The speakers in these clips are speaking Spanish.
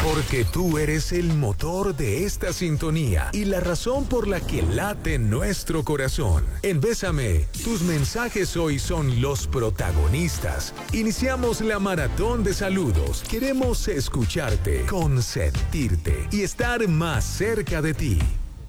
Porque tú eres el motor de esta sintonía y la razón por la que late nuestro corazón. En Bésame, tus mensajes hoy son los protagonistas. Iniciamos la maratón de saludos. Queremos escucharte, consentirte y estar más cerca de ti.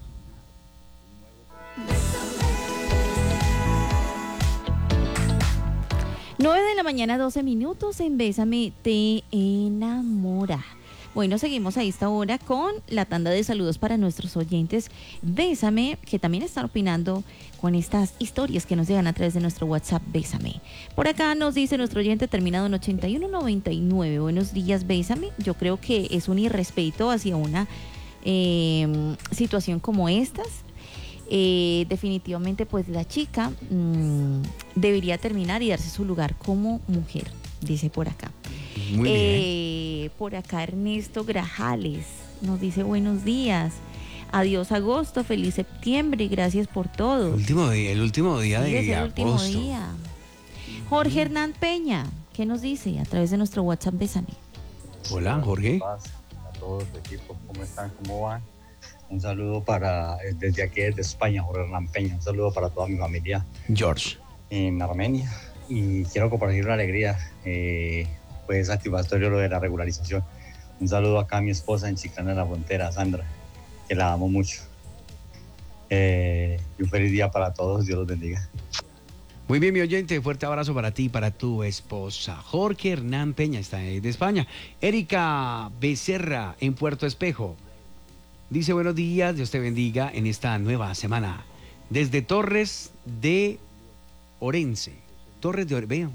9:12 a.m. en Bésame te enamora. Bueno, seguimos a esta hora con la tanda de saludos para nuestros oyentes Bésame, que también están opinando con estas historias que nos llegan a través de nuestro WhatsApp Bésame. Por acá nos dice nuestro oyente terminado en 8199. Buenos días, Bésame. Yo creo que es un irrespeto hacia una situación como estas. Definitivamente pues la chica debería terminar y darse su lugar como mujer, dice por acá. Muy bien. Por acá Ernesto Grajales nos dice buenos días, adiós agosto, feliz septiembre, gracias por todo. El último día Sí, de es el agosto. último día. Jorge Hernán Peña, ¿qué nos dice a través de nuestro WhatsApp Bésame? Hola, Jorge. A todos los equipos, ¿cómo están? ¿Cómo van? Un saludo desde aquí, desde España, Jorge Hernán Peña. Un saludo para toda mi familia George. en Armenia. Y quiero compartir una alegría, pues satisfactorio lo de la regularización. Un saludo acá a mi esposa en Chiclana de la Frontera, Sandra, que la amo mucho. Y un feliz día para todos, Dios los bendiga. Muy bien, mi oyente, fuerte abrazo para ti y para tu esposa. Jorge Hernán Peña está de España. Erika Becerra en Puerto Espejo. Dice buenos días, Dios te bendiga en esta nueva semana. Desde Torres de Orense. Torres de Orense.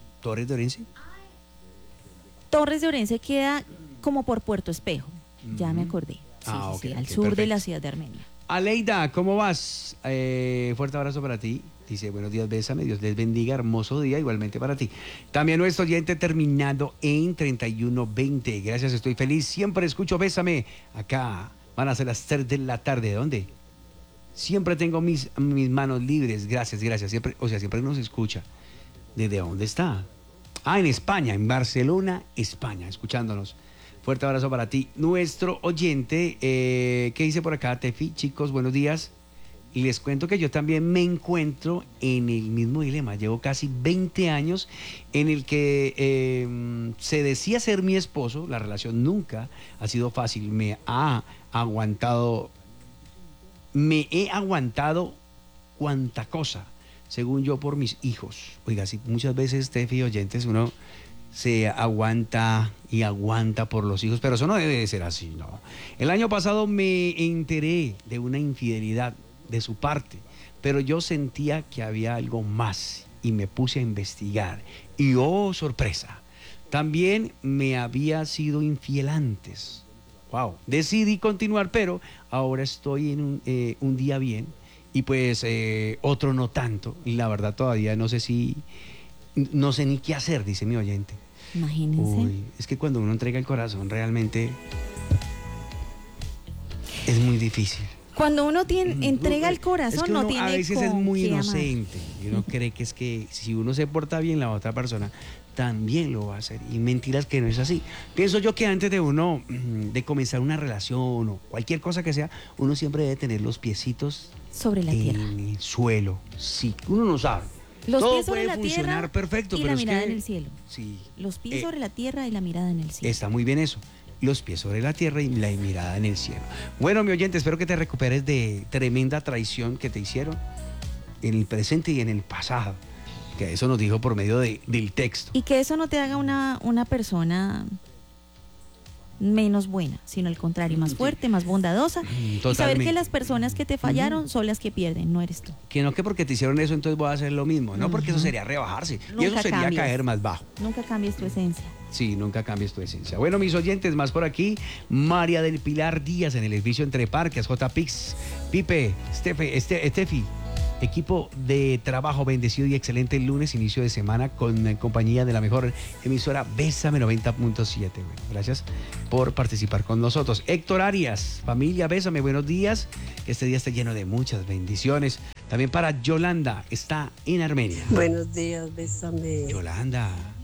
Torres de Orense queda como por Puerto Espejo, ya me acordé. Sí, Ok, al ok, sur perfecto. de la ciudad de Armenia. Aleida, ¿cómo vas? Fuerte abrazo para ti. Dice, buenos días, Bésame, Dios les bendiga, hermoso día, igualmente para ti. También nuestro oyente terminado en 3120. Gracias, estoy feliz. Siempre escucho Bésame. Acá van a ser las 3 de la tarde. ¿Dónde? Siempre tengo mis manos libres. Gracias. Siempre nos escucha. ¿Desde dónde está? En España, en Barcelona, España, escuchándonos. Fuerte abrazo para ti. Nuestro oyente, ¿qué dice por acá, Tefi? Chicos, buenos días. Y les cuento que yo también me encuentro en el mismo dilema. Llevo casi 20 años en el que se decía ser mi esposo. La relación nunca ha sido fácil. Me he aguantado cuanta cosa, según yo, por mis hijos. Oiga, sí, muchas veces, Tefi, oyentes, uno se aguanta y aguanta por los hijos, pero eso no debe de ser así, ¿no? El año pasado me enteré de una infidelidad de su parte, pero yo sentía que había algo más y me puse a investigar. Y oh, sorpresa, también me había sido infiel antes. Wow, decidí continuar, pero ahora estoy en un día bien y pues otro no tanto. Y la verdad todavía no sé ni qué hacer, dice mi oyente. Imagínense. Uy, es que cuando uno entrega el corazón realmente es muy difícil. Cuando uno entrega el corazón, es que no uno tiene a veces con es muy qué amar. inocente y uno cree que es que si uno se porta bien, la otra persona también lo va a hacer, y mentiras que no es así. Pienso yo que antes de uno de comenzar una relación o cualquier cosa que sea, uno siempre debe tener los piecitos Sobre la tierra. en el suelo. Sí, uno no sabe. Los Todo pies sobre puede la funcionar tierra perfecto, y pero la es mirada que en el cielo. sí, Los pies sobre la tierra y la mirada en el cielo. está muy bien eso. Los pies sobre la tierra y la mirada en el cielo. Bueno, mi oyente, espero que te recuperes de tremenda traición que te hicieron en el presente y en el pasado. Que eso nos dijo por medio del texto. Y que eso no te haga una persona menos buena, sino al contrario, más fuerte, más bondadosa. Y saber Totalmente. que las personas que te fallaron son las que pierden, no eres tú. Que no que porque te hicieron eso, entonces voy a hacer lo mismo. No, porque eso sería rebajarse. Y Nunca eso sería cambies. caer más bajo. Nunca cambies tu esencia. Sí, nunca cambies tu esencia. Bueno, mis oyentes, más por aquí. María del Pilar Díaz en el edificio Entre Parques, JPix, Pipe, Estefi. Equipo de trabajo bendecido y excelente el lunes, inicio de semana, con compañía de la mejor emisora Bésame 90.7. Bueno, gracias por participar con nosotros. Héctor Arias, familia Bésame, buenos días. Este día está lleno de muchas bendiciones. También para Yolanda, está en Armenia. Buenos días, Bésame. Yolanda.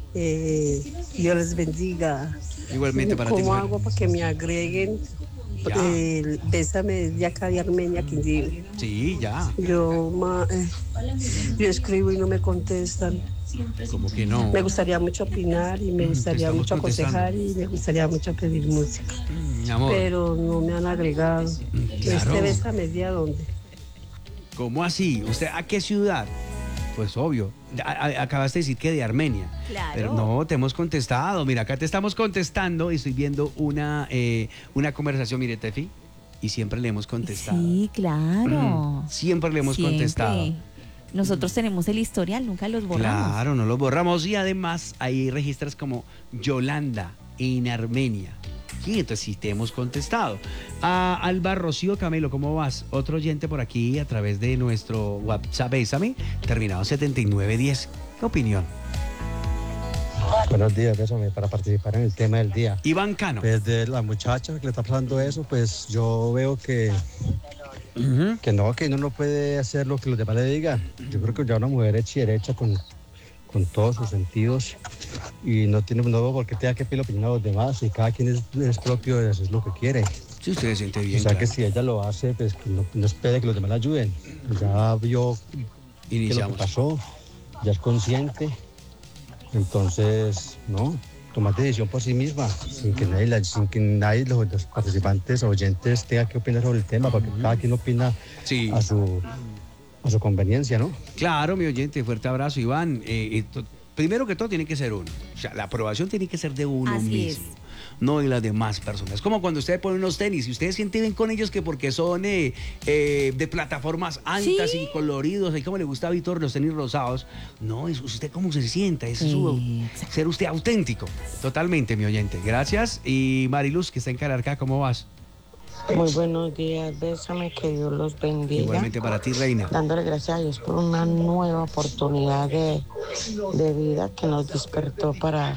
Dios les bendiga. Igualmente para ti, ¿Cómo mujer. hago para que me agreguen Ya. Bésame de acá de Armenia, Quindío? Sí, ya. Yo escribo y no me contestan. Como que no. Me gustaría mucho opinar y me gustaría estamos mucho aconsejar contestando. y me gustaría mucho pedir música. Mi amor. Pero no me han agregado. Claro. Bésame de a dónde. ¿Cómo así? ¿Usted a qué ciudad? Pues obvio. Acabaste de decir que de Armenia. Claro. Pero no, te hemos contestado. Mira, acá te estamos contestando y estoy viendo una conversación, mire, Tefi, y siempre le hemos contestado. Sí, claro. Siempre le hemos Siempre. contestado. Nosotros tenemos el historial, nunca los borramos. Claro, no lo borramos y además hay registros como Yolanda en Armenia. Sí, entonces sí te hemos contestado. A Alba Rocío Camelo, ¿cómo vas? Otro oyente por aquí a través de nuestro WhatsApp, Bésame, terminado 7910. ¿Qué opinión? Buenos días, Bésame, para participar en el tema del día. Iván Cano. Desde la muchacha que le está pasando eso, pues yo veo que uno no puede hacer lo que los demás le digan. Yo creo que ya una mujer hecha y derecha con todos sus sentidos y no veo por qué tenga que pedir la opinión a los demás y cada quien es propio de hacer lo que quiere. Si usted se siente bien. O sea claro. que si ella lo hace, pues que no espere que los demás la ayuden. Ya vio que lo que Iniciamos. pasó, ya es consciente. Entonces, no, tomar decisión por sí misma, sin que nadie los participantes o oyentes tenga que opinar sobre el tema, porque cada quien opina Sí. a su conveniencia, ¿no? Claro, mi oyente, fuerte abrazo, Iván. Primero que todo tiene que ser uno. O sea, la aprobación tiene que ser de uno Así mismo, no de las demás personas. Como cuando usted pone unos tenis y usted siente bien con ellos que porque son de plataformas altas Sí. y coloridos, y como le gusta a Víctor los tenis rosados. No, es usted cómo se sienta, es ser usted auténtico. Totalmente, mi oyente. Gracias. Y Mariluz, que está en Calarcá, ¿cómo vas? Muy buenos días, Bésame, que Dios los bendiga. Igualmente para ti, Reina. Dándole gracias a Dios por una nueva oportunidad de vida que nos despertó para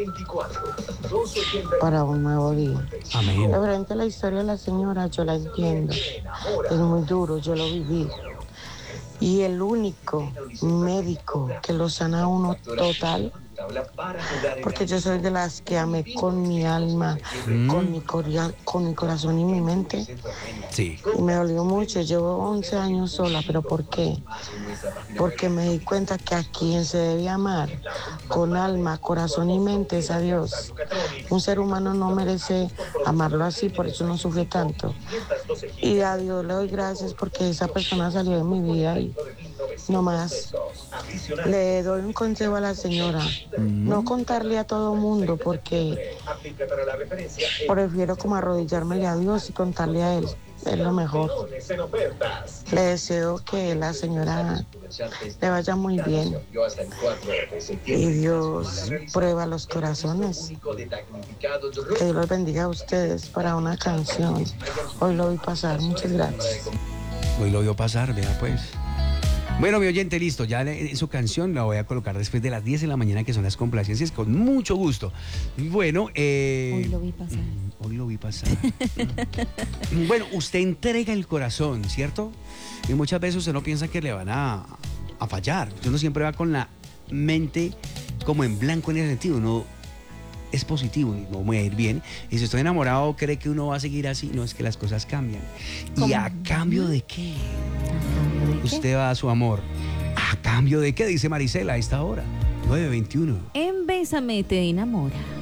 un nuevo día. Amén. Referente a la historia de la señora, yo la entiendo. Es muy duro, yo lo viví. Y el único médico que lo sana a uno total, porque yo soy de las que amé con mi alma, con mi corazón y mi mente. Sí. Y me dolió mucho, llevo 11 años sola, pero ¿por qué? Porque me di cuenta que a quien se debe amar con alma, corazón y mente es a Dios. Un ser humano no merece amarlo así, por eso no sufre tanto. Y a Dios le doy gracias porque esa persona salió de mi vida y no más. Le doy un consejo a la señora, no contarle a todo mundo porque prefiero como arrodillármele a Dios y contarle a él. Es lo mejor. Le deseo que la señora le vaya muy bien. Y Dios prueba los corazones. Que Dios los bendiga a ustedes para una canción. Hoy lo vi pasar. Muchas gracias. Hoy lo vio pasar, vea pues. Bueno, mi oyente, listo. Ya su canción la voy a colocar después de las 10 de la mañana, que son las complacencias, con mucho gusto. Bueno, Hoy lo vi pasar. Hoy lo vi pasar. Bueno, usted entrega el corazón, ¿cierto? Y muchas veces usted no piensa que le van a fallar. Uno siempre va con la mente como en blanco en ese sentido. Uno es positivo y no voy a ir bien. Y si estoy enamorado, cree que uno va a seguir así. No, es que las cosas cambian. ¿Y a cambio de qué? Usted va a su amor. ¿A cambio de qué? Dice Marisela a esta hora. 9:21. En Bésame te enamora.